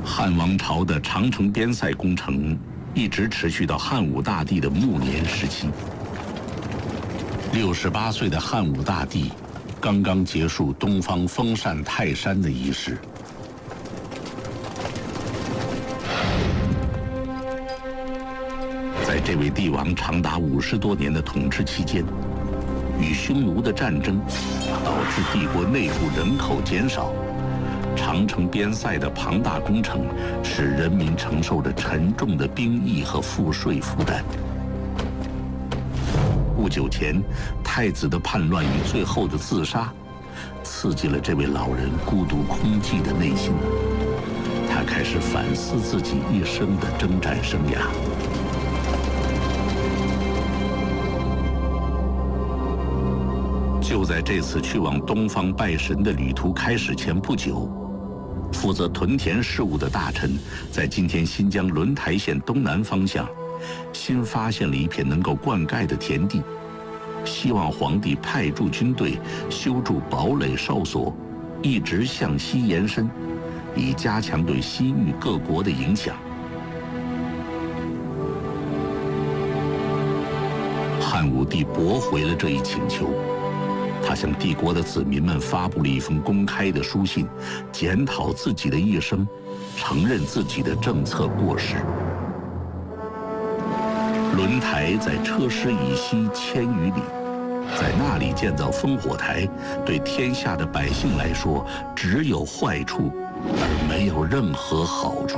汉王朝的长城边塞工程一直持续到汉武大帝的暮年时期。68岁的汉武大帝刚刚结束东方封禅泰山的仪式。在这位帝王长达50多年的统治期间，与匈奴的战争导致帝国内部人口减少，长城边塞的庞大工程使人民承受着沉重的兵役和赋税负担。不久前，太子的叛乱与最后的自杀，刺激了这位老人孤独空寂的内心。他开始反思自己一生的征战生涯。就在这次去往东方拜神的旅途开始前不久，负责屯田事务的大臣在今天新疆轮台县东南方向新发现了一片能够灌溉的田地，希望皇帝派驻军队修筑堡垒哨所，一直向西延伸，以加强对西域各国的影响。汉武帝驳回了这一请求，他向帝国的子民们发布了一封公开的书信，检讨自己的一生，承认自己的政策过失。轮台在车师以西1000余里，在那里建造烽火台，对天下的百姓来说只有坏处，而没有任何好处。